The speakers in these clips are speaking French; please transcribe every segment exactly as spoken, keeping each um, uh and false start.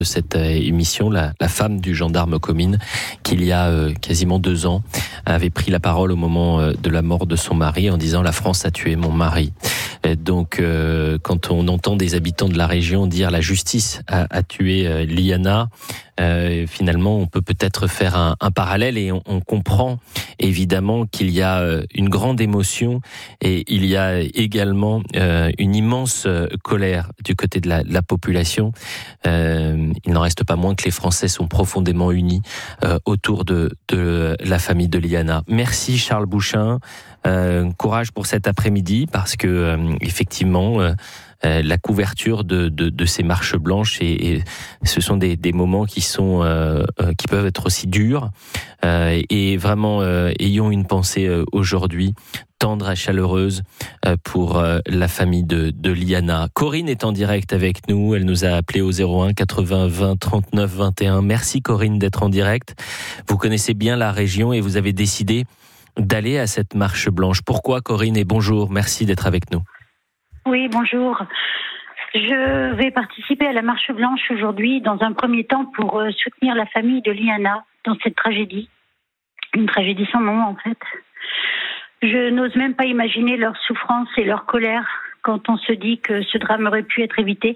de cette émission, la, la femme du gendarme Comines, qui il y a euh, quasiment deux ans avait pris la parole au moment euh, de la mort de son mari en disant « La France a tué mon mari ». Donc, euh, quand on entend des habitants de la région dire « la justice a, a tué euh, Liana », euh, finalement, on peut peut-être faire un, un parallèle et on, on comprend évidemment qu'il y a euh, une grande émotion et il y a également euh, une immense euh, colère du côté de la, de la population. Euh, il n'en reste pas moins que les Français sont profondément unis euh, autour de, de la famille de Liana. Merci Charles Bouchin. Euh, courage pour cet après-midi parce que euh, effectivement euh, euh, la couverture de, de, de ces marches blanches et, et ce sont des, des moments qui sont euh, euh, qui peuvent être aussi durs euh, et vraiment euh, ayons une pensée euh, aujourd'hui tendre et chaleureuse euh, pour euh, la famille de, de Liana. Corinne est en direct avec nous, elle nous a appelé au zéro un quatre-vingts vingt trente-neuf vingt et un. Merci Corinne d'être en direct. Vous connaissez bien la région et vous avez décidé d'aller à cette marche blanche. Pourquoi Corinne et bonjour, merci d'être avec nous. Oui, bonjour. Je vais participer à la marche blanche aujourd'hui dans un premier temps pour euh, soutenir la famille de Liana dans cette tragédie. Une tragédie sans nom en fait. Je n'ose même pas imaginer leur souffrance et leur colère quand on se dit que ce drame aurait pu être évité.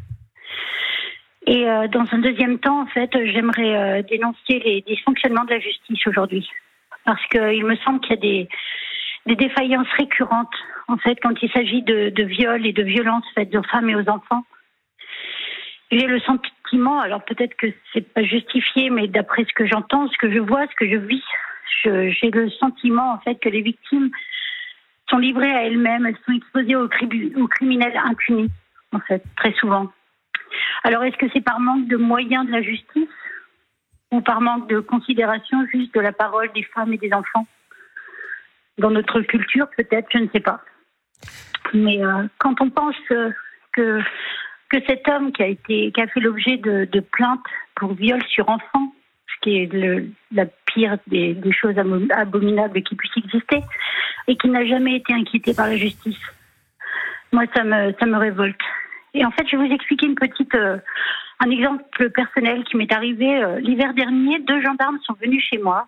Et euh, dans un deuxième temps, en fait, j'aimerais euh, dénoncer les dysfonctionnements de la justice aujourd'hui. Parce qu'il me semble qu'il y a des, des défaillances récurrentes, en fait, quand il s'agit de, de viols et de violences faites aux femmes et aux enfants. J'ai le sentiment, alors peut-être que c'est pas justifié, mais d'après ce que j'entends, ce que je vois, ce que je vis, je, j'ai le sentiment, en fait, que les victimes sont livrées à elles-mêmes, elles sont exposées aux, cri- aux criminels impunis, en fait, très souvent. Alors, est-ce que c'est par manque de moyens de la justice ou par manque de considération juste de la parole des femmes et des enfants? Dans notre culture, peut-être, je ne sais pas. Mais euh, quand on pense euh, que, que cet homme qui a, été, qui a fait l'objet de, de plaintes pour viol sur enfant, ce qui est le, la pire des, des choses abominables qui puissent exister, et qui n'a jamais été inquiété par la justice, moi, ça me, ça me révolte. Et en fait, je vais vous expliquer une petite... Euh, Un exemple personnel qui m'est arrivé euh, l'hiver dernier. Deux gendarmes sont venus chez moi,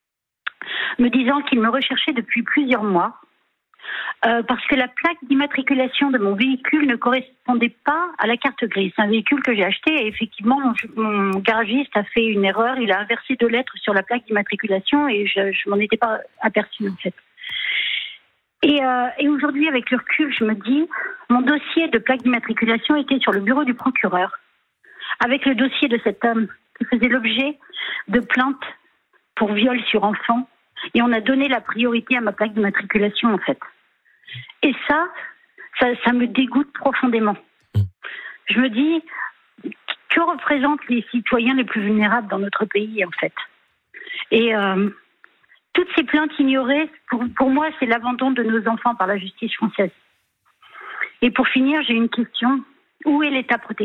me disant qu'ils me recherchaient depuis plusieurs mois, euh, parce que la plaque d'immatriculation de mon véhicule ne correspondait pas à la carte grise. C'est un véhicule que j'ai acheté et effectivement, mon, mon garagiste a fait une erreur. Il a inversé deux lettres sur la plaque d'immatriculation et je ne m'en étais pas aperçue en fait. Et, euh, et aujourd'hui, avec le recul, je me dis, mon dossier de plaque d'immatriculation était sur le bureau du procureur, avec le dossier de cet homme qui faisait l'objet de plaintes pour viol sur enfant. Et on a donné la priorité à ma plaque d'immatriculation, en fait. Et ça, ça, ça me dégoûte profondément. Je me dis, que représentent les citoyens les plus vulnérables dans notre pays, en fait? Et euh, toutes ces plaintes ignorées, pour, pour moi, c'est l'abandon de nos enfants par la justice française. Et pour finir, j'ai une question. Où est l'État protecteur ?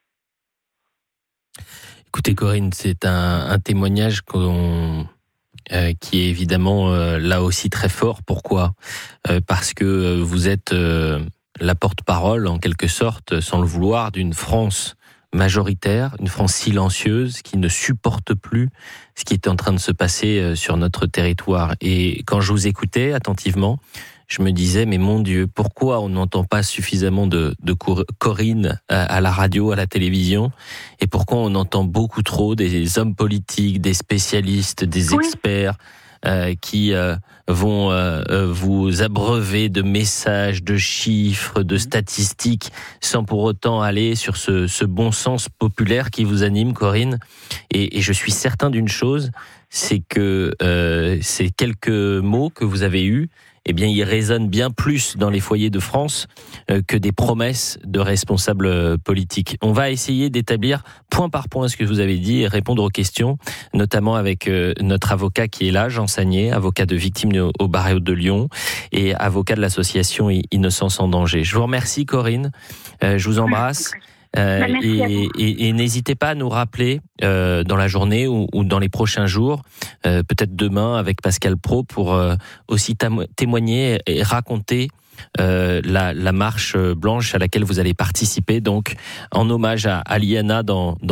Écoutez Corinne, c'est un, un témoignage qu'on, euh, qui est évidemment euh, là aussi très fort. Pourquoi ? euh, Parce que vous êtes euh, la porte-parole, en quelque sorte, sans le vouloir, d'une France majoritaire, une France silencieuse qui ne supporte plus ce qui est en train de se passer sur notre territoire. Et quand je vous écoutais attentivement, je me disais, mais mon Dieu, pourquoi on n'entend pas suffisamment de, de Corinne à, à la radio, à la télévision, et pourquoi on entend beaucoup trop des hommes politiques, des spécialistes, des oui. experts euh, qui euh, vont euh, vous abreuver de messages, de chiffres, de statistiques, sans pour autant aller sur ce, ce bon sens populaire qui vous anime, Corinne. Et, et je suis certain d'une chose, c'est que euh, ces quelques mots que vous avez eus, eh bien, il résonne bien plus dans les foyers de France euh, que des promesses de responsables politiques. On va essayer d'établir point par point ce que vous avez dit et répondre aux questions, notamment avec euh, notre avocat qui est là, Jean Sagné, avocat de victimes au barreau de Lyon et avocat de l'association Innocence en danger. Je vous remercie, Corinne. Euh, je vous embrasse. Euh, et, et, et n'hésitez pas à nous rappeler euh, dans la journée ou, ou dans les prochains jours, euh, peut-être demain avec Pascal Praud, pour euh, aussi tam- témoigner et raconter euh, la, la marche blanche à laquelle vous allez participer, donc en hommage à, à Liana dans, dans